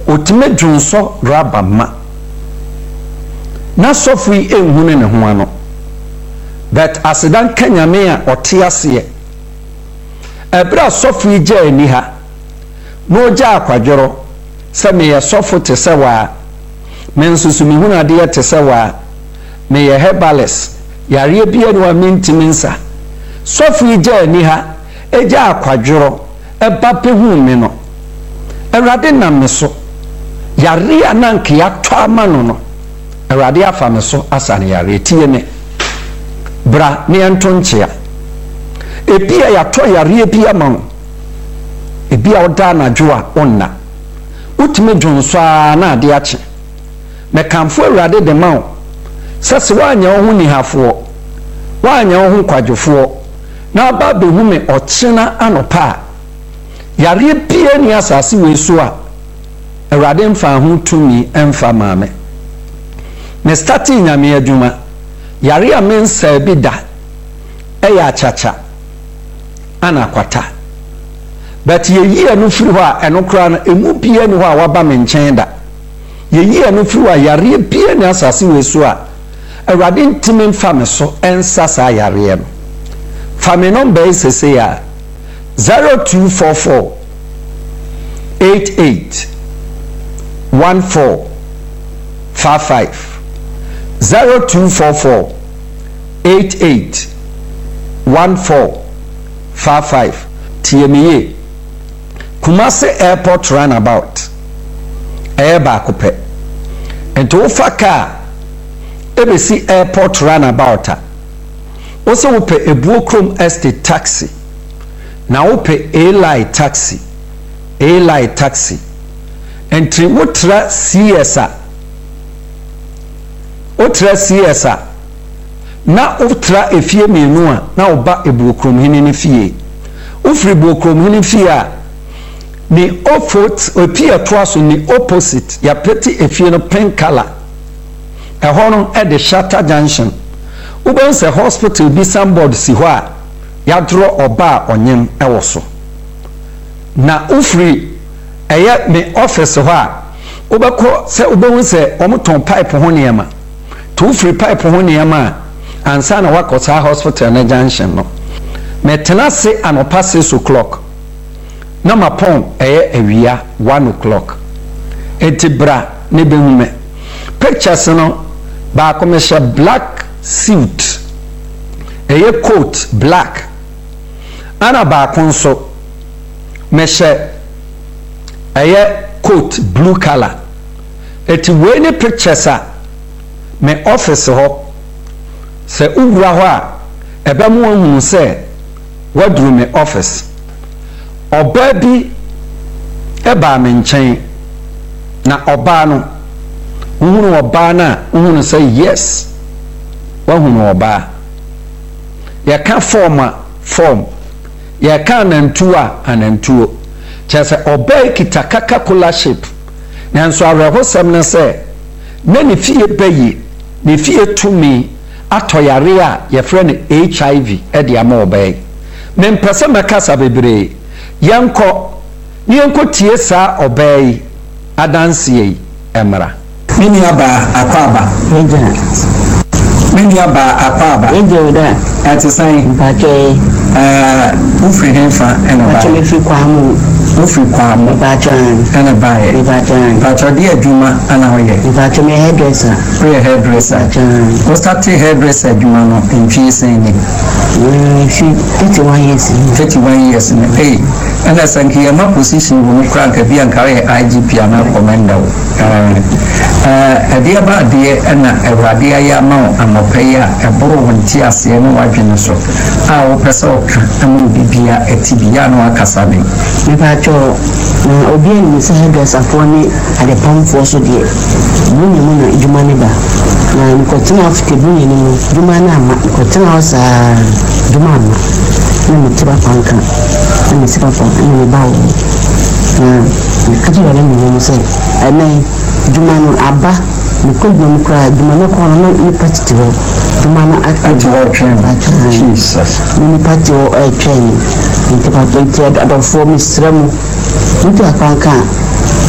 otime dwonso raba ma na sɔfo yi ehunu ne ho ano but asedan kanyame a ɔte ase ebra sɔfo yi gya ani ha no gya akwadworo sɛ me yɛ sɔfo te sɛ wa me nsusu me hunu ade te sɛ wa me yɛ herbalist yare bia no amintimi nsa sɔfo yi gya ani ha egya akwadworo eba pe hu me no awurade nam me so yare ananke atɔ ama no awurade afa me so asane yare tie ne bra ne ento nkyea ebia yatɔ yare bia ma ebia oda na dwoa onna utime dwonso na ade akye me kamfo awurade de ma wo sese wanya wo hu ni hafo wanya wo hu kwadwofo na ba behu me ɔkyena anopa yare bia ni asase we so a awurade mfa ho tumi emfa maame me stati nyame adwuma yare a me nsa bi da ɛyɛ achacha ana kwata but yeyi anu firi hɔ a ɛno kora no emu bia ni hɔ a waba me nkyɛn da yeyi anu firi hɔ a yare bia ni asase we so a awurade ntimi mfa me so ensa saa yare no fa me number sese ya 0244 88 1455 0244 88 1455 TME Kumasi Airport Runabout Eba Kupe and to Faka ABC Airport Runabout also we pay a Buokrom Estate taxi now we pay A-Line taxi and Triwotra CSA Otra CSA na otra efie menu a na oba ebuokrom hini ne fie ofri buokrom hini fie a ni ofot opia toaso ni opposite ya peti efie no pink color ɛhɔ no at the Shatter Junction ubense hospital bi somebody si hɔ a ya dro oba onyem ɛwɔ so na ofri ɛyɛ me office hɔ a ubekɔ sɛ ubehu sɛ ɔmoton pipe ho niema to free pipe ho niema ansa na wakɔsa hospital na junction no metena se anopa 6 o'clock na mapon ɛyɛ awia 1 o'clock etibra ne behume pictures no ba komesha black suit ɛyɛ coat black ana ba konso meshe ɛyɛ coat blue color eti we ne pictures a me office ho se uwura ho a ebe mu ohun se waduru me office oba bi eba me nkyɛn na oba no uhunu oba na uhunu say yes wahunu oba ya ka form ya ka anantuo kyese oba kita Coca-Cola shape nanso awrehosem ne se na ne fie bayi ne fie tumi atoyare a ye frɛ HIV e de ama obai me mpese makasa bebre yanko tie sa obai adansie emra mini aba akwaba enjoy at the same ufri henfa ena ba ufri kwamu ena ba but dia adwuma ana hoye but me hairdresser we started hairdresser adwuma no ntwi sen ni 31 years ni hey ana sanki ya ma position wo kra ka bia nka ye IGP ana commander adia ba de ana awrade aya ma amopai a eboro wonti ase no wadwene so a wo pese o ka amu bibia etibia no akasa be me ba cho obi ni se hairdresser fo ni ade pamfo so de munye mu na idwuma ne ba na nkotina afike bunye ni mu dwuma na ama nkotina osa dwuma ama na mutiba panka na misiba panka na bawo na kati wale mu se amen dwuma no aba ni kodwa mu kra dwuma no ko no ni patiti ho dwuma na atwa Jesus ni patiti ho train ni tiba 20 adofo misremu nti apanka